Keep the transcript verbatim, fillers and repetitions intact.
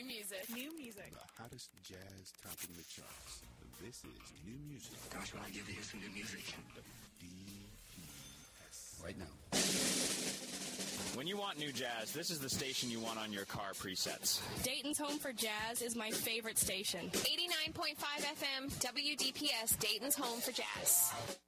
music. New music. The hottest jazz topping the charts. This is New Music. Gosh, when I give you some new music. D P S. Right now. When you want new jazz, this is the station you want on your car presets. Dayton's Home for Jazz is my favorite station. eighty-nine point five F M, W D P S, Dayton's Home for Jazz.